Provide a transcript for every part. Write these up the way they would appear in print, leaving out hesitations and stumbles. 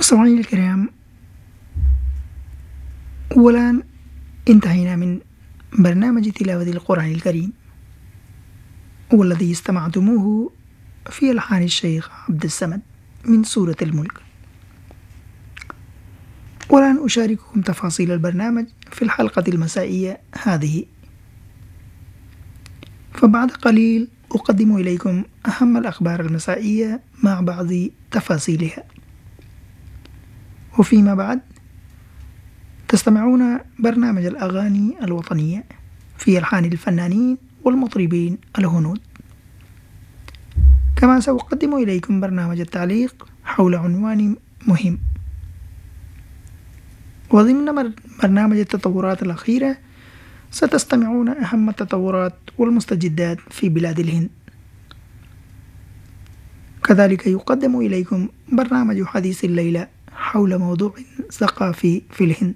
مستمعينا الكرام، والآن انتهينا من برنامج تلاوة القرآن الكريم، والذي استمعتموه في ألحان الشيخ عبد الصمد من سورة الملك. والآن أشارككم تفاصيل البرنامج في الحلقة المسائية هذه. فبعد قليل أقدم إليكم أهم الأخبار المسائية مع بعض تفاصيلها، وفيما بعد تستمعون برنامج الأغاني الوطنية في ألحان الفنانين والمطربين الهنود. كما سأقدم إليكم برنامج التعليق حول عنوان مهم. وضمن برنامج التطورات الأخيرة ستستمعون أهم التطورات والمستجدات في بلاد الهند. كذلك يقدم إليكم برنامج حديث الليلة حول موضوع ثقافي في الهند.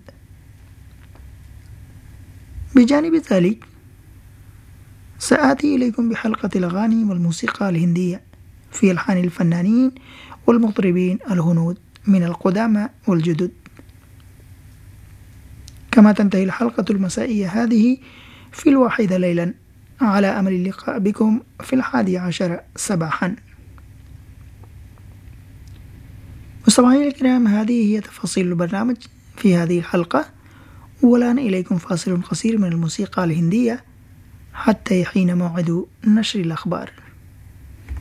بجانب ذلك سآتي إليكم بحلقة الأغاني والموسيقى الهندية في ألحان الفنانين والمطربين الهنود من القدامى والجدد. كما تنتهي الحلقة المسائية هذه في 1 ليلا، على أمل اللقاء بكم في 11 صباحا. مستمعينا الكرام، هذه هي تفاصيل البرنامج في هذه الحلقة، والآن إليكم فاصل قصير من الموسيقى الهندية حتى يحين موعد نشر الأخبار.